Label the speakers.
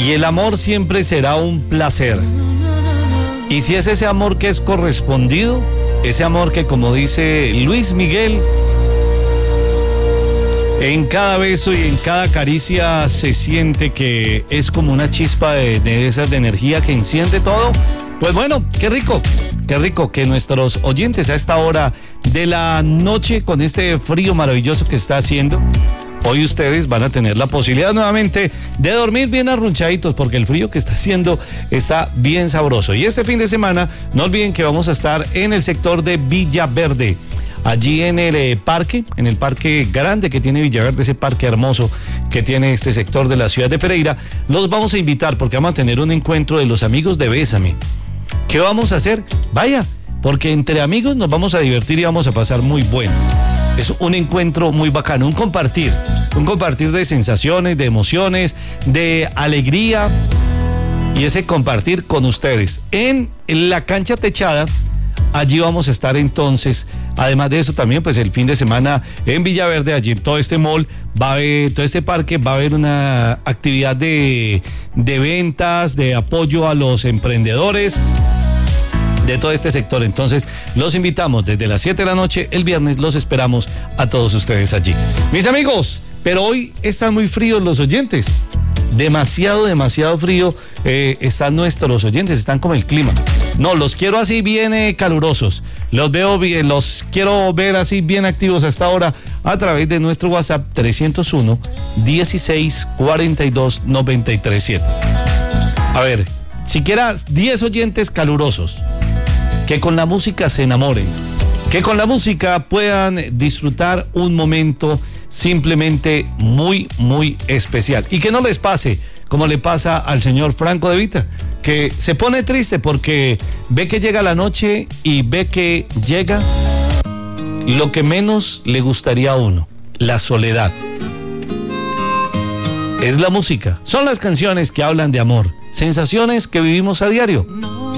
Speaker 1: Y el amor siempre será un placer. Y si es ese amor que es correspondido, ese amor que, como dice Luis Miguel, en cada beso y en cada caricia se siente que es como una chispa de esas de energía que enciende todo. Pues bueno, qué rico que nuestros oyentes a esta hora de la noche, con este frío maravilloso que está haciendo, hoy ustedes van a tener la posibilidad nuevamente de dormir bien arrunchaditos, porque el frío que está haciendo está bien sabroso. Y este fin de semana, no olviden que vamos a estar en el sector de Villaverde, allí en el parque grande que tiene Villaverde, ese parque hermoso que tiene este sector de la ciudad de Pereira. Los vamos a invitar porque vamos a tener un encuentro de los amigos de Bésame. ¿Qué vamos a hacer? Vaya, porque entre amigos nos vamos a divertir y vamos a pasar muy bueno. Es un encuentro muy bacano, un compartir de sensaciones, de emociones, de alegría, y ese compartir con ustedes en la cancha techada. Allí vamos a estar entonces. Además de eso también, pues el fin de semana en Villaverde, allí en todo este mall, todo este parque, va a haber una actividad de ventas, de apoyo a los emprendedores de todo este sector. Entonces los invitamos desde las 7 de la noche el viernes, los esperamos a todos ustedes allí. Mis amigos, pero hoy están muy fríos los oyentes, demasiado frío están nuestros oyentes, están como el clima. No, los quiero así bien calurosos, los quiero ver así bien activos hasta ahora a través de nuestro WhatsApp 301 16 42 93 7. A ver, siquiera 10 oyentes calurosos que con la música se enamoren, que con la música puedan disfrutar un momento simplemente muy especial, y que no les pase como le pasa al señor Franco De Vita, que se pone triste porque ve que llega la noche y ve que llega lo que menos le gustaría a uno, la soledad. Es la música, son las canciones que hablan de amor, sensaciones que vivimos a diario.